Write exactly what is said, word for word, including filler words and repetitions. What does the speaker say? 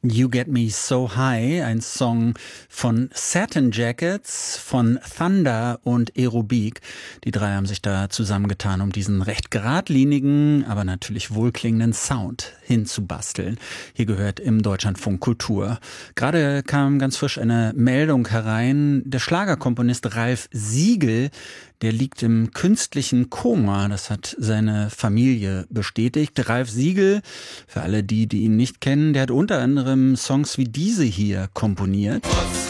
You Get Me So High, ein Song von Satin Jackets, von Thunder und Aerobik. Die drei haben sich da zusammengetan, um diesen recht geradlinigen, aber natürlich wohlklingenden Sound hinzubasteln. Hier gehört im Deutschlandfunk Kultur. Gerade kam ganz frisch eine Meldung herein, der Schlagerkomponist Ralf Siegel, der liegt im künstlichen Koma. Das hat seine Familie bestätigt. Ralf Siegel, für alle die, die ihn nicht kennen, der hat unter anderem Songs wie diese hier komponiert.